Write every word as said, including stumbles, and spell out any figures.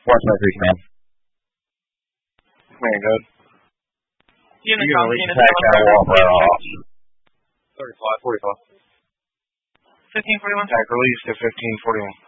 Watch my three command. Man, good. Unit You com, release unit attack, I walk right off. thirty-five, forty-five. fifteen forty-one. Attack release to fifteen forty-one.